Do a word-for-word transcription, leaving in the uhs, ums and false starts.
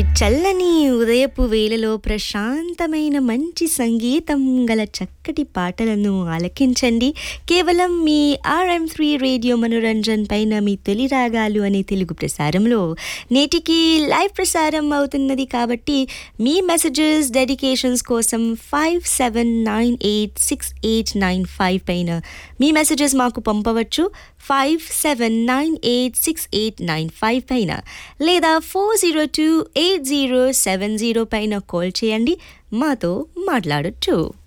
చల్లని ఉదయపు వేళలో ప్రశాంతమైన మంచి సంగీతం గల చక్కటి పాటలను ఆలకించండి. కేవలం మీ ఆర్ఎం త్రీ రేడియో మనోరంజన్ పైన మీ తొలి రాగాలు అనే తెలుగు ప్రసారంలో నేటికి లైవ్ ప్రసారం అవుతున్నది కాబట్టి మీ మెసేజెస్ డెడికేషన్స్ కోసం five seven nine eight six eight nine five పైన మీ మెసేజెస్ మాకు పంపవచ్చు. Five seven nine eight six eight nine five పైన లేదా four zero two eight zero seven zero పైన కాల్ చేయండి, మాతో మాట్లాడొచ్చు.